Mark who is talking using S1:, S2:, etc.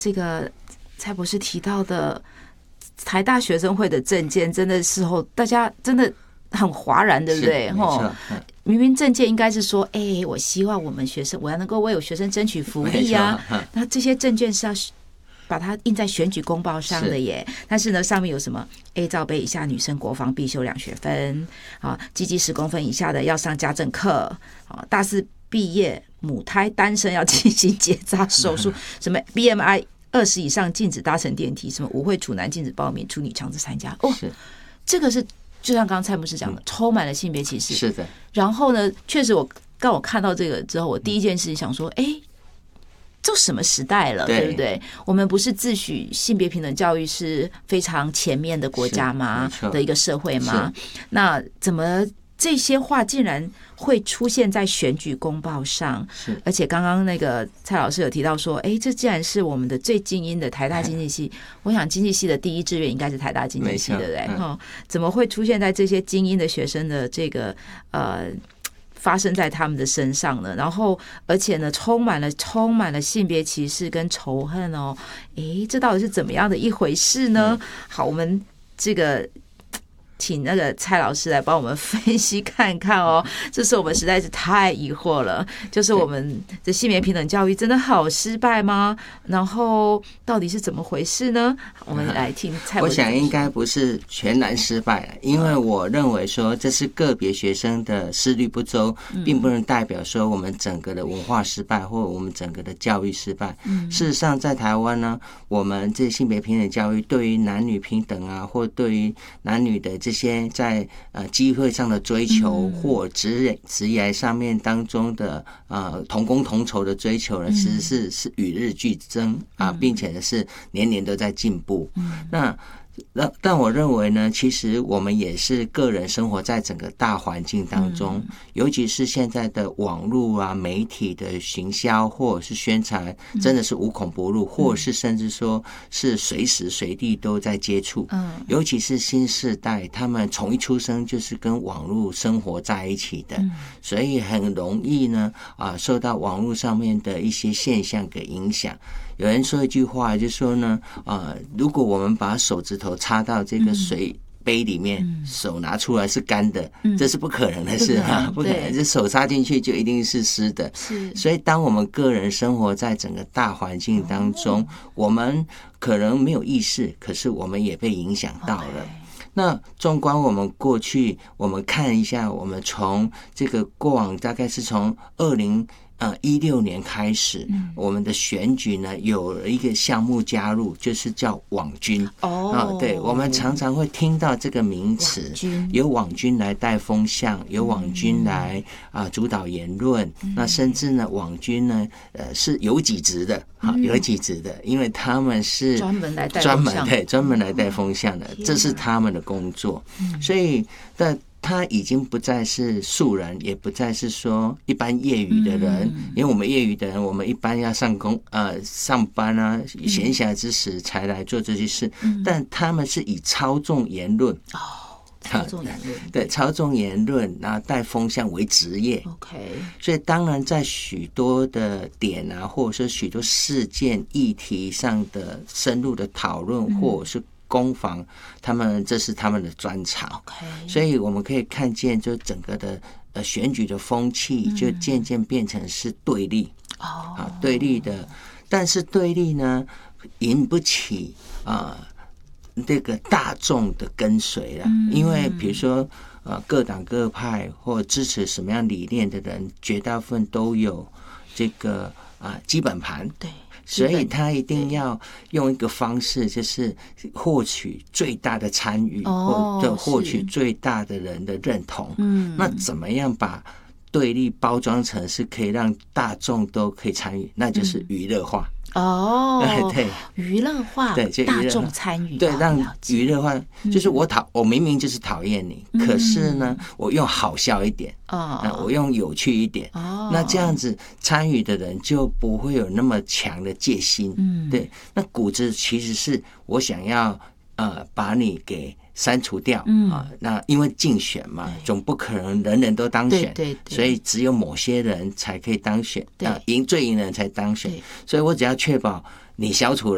S1: 这个蔡博士提到的台大学生会的政见，真的时候大家真的很哗然，对不对？明明政见应该是说，我希望我们学生，我要能够为我学生争取福利啊。那这些证件是要把它印在选举公报上的耶。但是呢，上面有什么 A 罩杯以下女生国防必修2学分啊，鸡鸡10公分以下的要上家政课啊，大4毕业母胎单身要进行结扎手术，什么 BMI 20以上禁止搭乘电梯，什么舞会处男禁止报名，处女强制参加。这个是就像刚刚蔡博士讲的，充满了性别歧视。
S2: 是的。
S1: 然后呢，确实我看到这个之后，我第一件事情想说，这什么时代了，对不对？我们不是自诩性别平等教育是非常前面的国家吗？的一个社会吗？那怎么这些话竟然会出现在选举公报上？而且刚刚那个蔡老师有提到说，这既然是我们的最精英的台大经济系，我想经济系的第一志愿应该是台大经济系，对不对？怎么会出现在这些精英的学生的这个发生在他们的身上呢？然后而且呢，充满了性别歧视跟仇恨哦。这到底是怎么样的一回事呢？好，我们这个请那个蔡老师来帮我们分析看看哦。这是我们实在是太疑惑了，就是我们的性别平等教育真的好失败吗？然后到底是怎么回事呢？我们来听蔡老师。
S2: 我想应该不是全然失败，因为我认为说这是个别学生的思虑不周，并不能代表说我们整个的文化失败或我们整个的教育失败。事实上在台湾呢，我们这性别平等教育对于男女平等啊，或对于男女的这些在机会上的追求或职业上面当中的同工同酬的追求呢，其实是与日俱增啊，并且是年年都在进步。但我认为呢，其实我们也是个人生活在整个大环境当中，尤其是现在的网络啊、媒体的行销或者是宣传，真的是无孔不入，或者是甚至说是随时随地都在接触。尤其是新世代，他们从一出生就是跟网络生活在一起的，所以很容易呢受到网络上面的一些现象给影响。有人说一句话，就说呢如果我们把手指头插到这个水杯里面，手拿出来是干的，这是不可能的事啊，不可能，这手插进去就一定是湿的。所以当我们个人生活在整个大环境当中，我们可能没有意识，可是我们也被影响到了。那纵观我们过去，我们看一下，我们从这个过往大概是从2016年开始，我们的选举呢有了一个项目加入，就是叫网军。对，我们常常会听到这个名词，有网军来带风向，有网军来主导言论，那甚至呢，网军呢是有几职的，有几职的，因为他们是专门来带风向的，这是他们的工作。所以他已经不再是素人，也不再是说一般业余的人，因为我们业余的人，我们一般要上班啊，闲暇之时才来做这些事，但他们是以操纵言论对，操纵言论，然后带风向为职业。所以当然在许多的点啊，或者说许多事件议题上的深入的讨论，或者是攻防，这是他们的专长。所以我们可以看见，就整个的选举的风气就渐渐变成是对立，对立的。但是对立呢，引不起这个大众的跟随了，因为比如说各党各派或支持什么样理念的人，绝大部分都有这个基本盘。对。所以他一定要用一个方式，就是获取最大的参与，或者获取最大的人的认同。那怎么样把对立包装成是可以让大众都可以参与？那就是娱乐化。对，
S1: 娱乐化，对，就大众参与，
S2: 对，让娱乐化，就是我明明就是讨厌你，可是呢，我用好笑一点，我用有趣一点，那这样子参与的人就不会有那么强的戒心。对，那骨子其实是我想要把你给删除掉那因为竞选嘛，总不可能人人都当选，对，所以只有某些人才可以当选，最赢的人才当选，所以我只要确保你消除了